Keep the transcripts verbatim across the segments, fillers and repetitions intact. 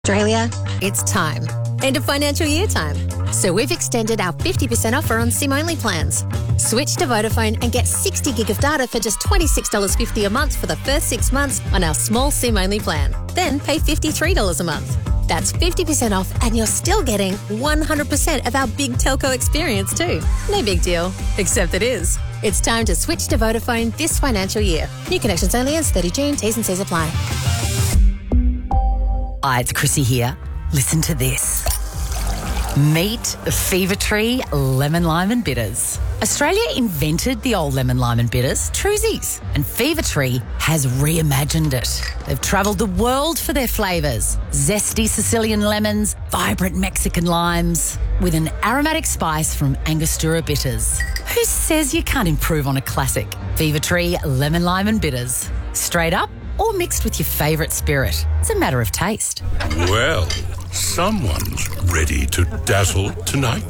Australia, it's time. End of financial year time. So we've extended our fifty percent offer on SIM-only plans. Switch to Vodafone and get sixty gig of data for just twenty-six dollars fifty a month for the first six months on our small SIM-only plan. Then pay fifty-three dollars a month. That's fifty percent off and you're still getting one hundred percent of our big telco experience too. No big deal, except it is. It's time to switch to Vodafone this financial year. New connections only ends thirty June. T's and C's apply. Hi, it's Chrissy here. Listen to this. Meet Fever Tree Lemon Lime and Bitters. Australia invented the old lemon lime and bitters, Truzies, and Fever Tree has reimagined it. They've travelled the world for their flavours. Zesty Sicilian lemons, vibrant Mexican limes, with an aromatic spice from Angostura bitters. Who says you can't improve on a classic? Fever Tree Lemon Lime and Bitters. Straight up or mixed with your favourite spirit. It's a matter of taste. Well, someone's ready to dazzle tonight.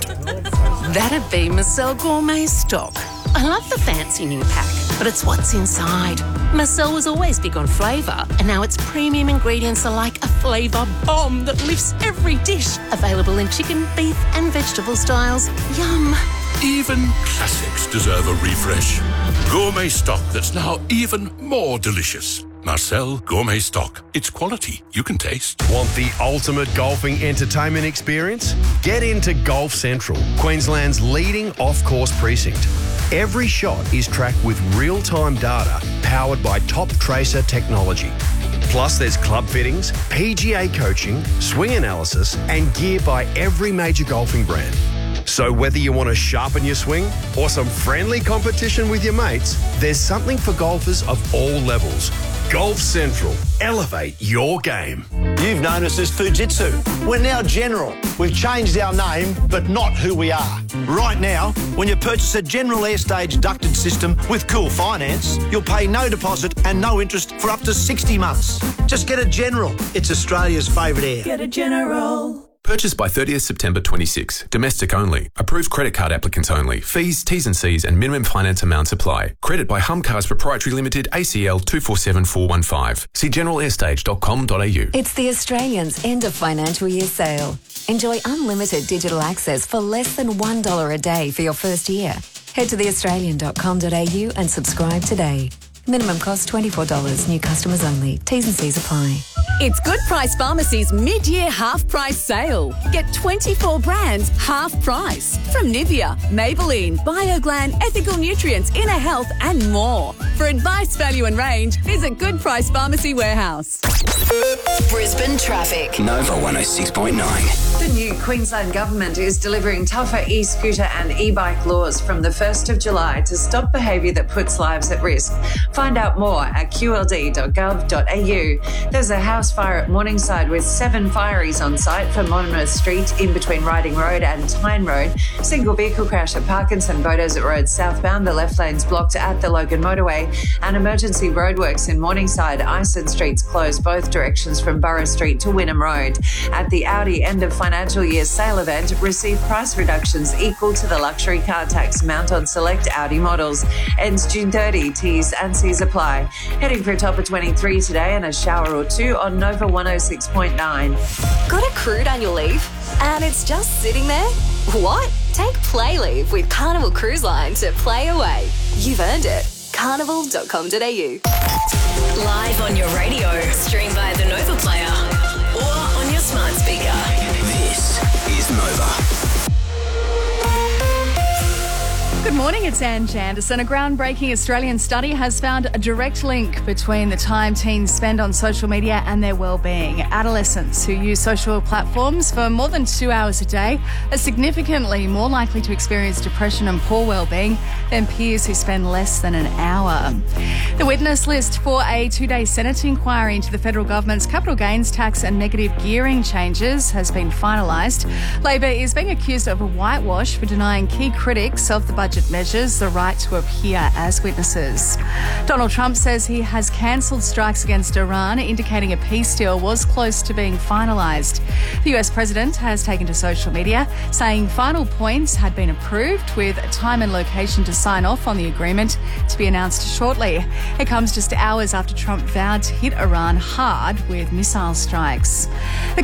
That'd be Marcel Gourmet Stock. I love the fancy new pack, but it's what's inside. Marcel was always big on flavour, and now its premium ingredients are like a flavour bomb that lifts every dish. Available in chicken, beef and vegetable styles. Yum. Even classics deserve a refresh. Gourmet Stock that's now even more delicious. Marcel Gourmet Stock. It's quality you can taste. Want the ultimate golfing entertainment experience? Get into Golf Central, Queensland's leading off-course precinct. Every shot is tracked with real-time data powered by Top Tracer technology. Plus, there's club fittings, P G A coaching, swing analysis, and gear by every major golfing brand. So whether you want to sharpen your swing or some friendly competition with your mates, there's something for golfers of all levels. Golf Central. Elevate your game. You've known us as Fujitsu. We're now General. We've changed our name, but not who we are. Right now, when you purchase a General Airstage ducted system with Cool Finance, you'll pay no deposit and no interest for up to sixty months. Just get a General. It's Australia's favourite air. Get a General. Purchased by thirtieth September twenty-six. Domestic only. Approved credit card applicants only. Fees, T's and C's and minimum finance amounts apply. Credit by Hum Cars Proprietary Limited, A C L two four seven four one five. See general airstage dot com dot a u. It's the Australians' end of financial year sale. Enjoy unlimited digital access for less than one dollar a day for your first year. Head to the australian dot com dot a u and subscribe today. Minimum cost twenty-four dollars. New customers only. T's and C's apply. It's Good Price Pharmacy's mid-year half-price sale. Get twenty-four brands half price. From Nivea, Maybelline, BioGlan, Ethical Nutrients, Inner Health and more. For advice, value and range, visit Good Price Pharmacy Warehouse. Brisbane traffic. Nova one oh six point nine. The new Queensland Government is delivering tougher e-scooter and e-bike laws from the first of July to stop behaviour that puts lives at risk. Find out more at q l d dot gov dot a u. There's a house fire at Morningside with seven fireys on site for Monmouth Street in between Riding Road and Tyne Road. Single vehicle crash at Parkinson Beaudesert Road southbound. The left lane's blocked at the Logan Motorway. And emergency roadworks in Morningside. Ison Street's closed both directions from Borough Street to Wynnum Road. At the Audi end of financial year sale event, receive price reductions equal to the luxury car tax amount on select Audi models. Ends June thirtieth. T's and C's apply. Heading for a top of twenty-three today and a shower or two on Nova one oh six point nine. Got a crude annual leave and it's just sitting there? What? Take Play Leave with Carnival Cruise Line to play away. You've earned it. carnival dot com dot a u. Live on your radio, stream via the Nova Player or on your smart speaker. This is Nova. Good morning, it's Ange Anderson. A groundbreaking Australian study has found a direct link between the time teens spend on social media and their well-being. Adolescents who use social platforms for more than two hours a day are significantly more likely to experience depression and poor well-being than peers who spend less than an hour. The witness list for a two-day Senate inquiry into the federal government's capital gains tax and negative gearing changes has been finalised. Labor is being accused of a whitewash for denying key critics of the budget measures the right to appear as witnesses. Donald Trump says he has cancelled strikes against Iran, indicating a peace deal was close to being finalised. The U S president has taken to social media, saying final points had been approved with time and location to sign off on the agreement to be announced shortly. It comes just hours after Trump vowed to hit Iran hard with missile strikes. The